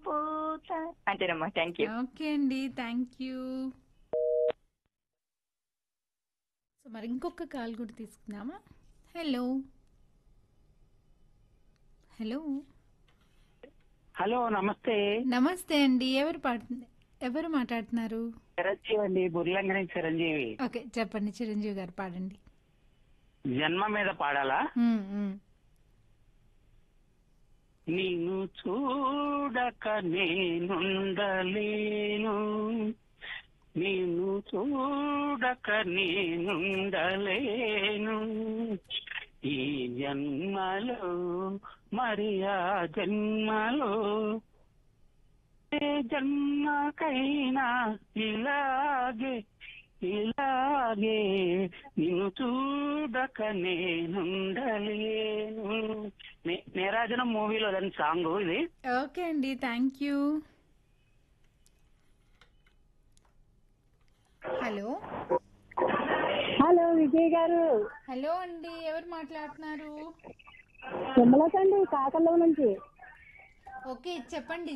పూత అంతేనమ్మా. Thank you. Okay అండి, థ్యాంక్ యూ. సో మరి ఇంకొక కాల్ కూడా తీసుకుందామా? Hello hello. హలో నమస్తే. నమస్తే అండి, ఎవరు మాట్లాడుతున్నారు? చిరంజీవి అండి, బుర్లంగని చిరంజీవి. ఓకే, చెప్పండి చిరంజీవి గారు, పాడండి. జన్మ మీద పాడాలా? మ్మ్, మ్మ్. నిన్ను చూడక నేనుండలేను, నిన్ను చూడక నేనుండలేను, ఈ జన్మలో మరి ఆ జన్మలో ఏ జన్మకైనా ఇలాగే ఇలాగే నిన్ను చూడక నేనుండలేను. నీరాజనం మూవీలో దాని సాంగ్ ఇది. ఓకే అండి, thank you. Hello hello Vijay గారు. హలో అండి, ఎవరు మాట్లాడుతున్నారు? తిమ్మలకండి, కాకర్లో నుంచి. ఓకే, చెప్పండి.